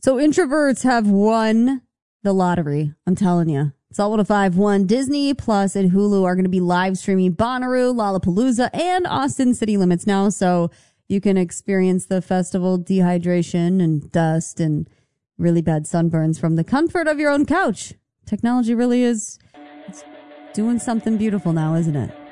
So introverts have won the lottery. I'm telling you. Salt 105 won. Disney Plus and Hulu are going to be live streaming Bonnaroo, Lollapalooza, and Austin City Limits now. So you can experience the festival dehydration and dust and really bad sunburns from the comfort of your own couch. Technology really is doing something beautiful now, isn't it?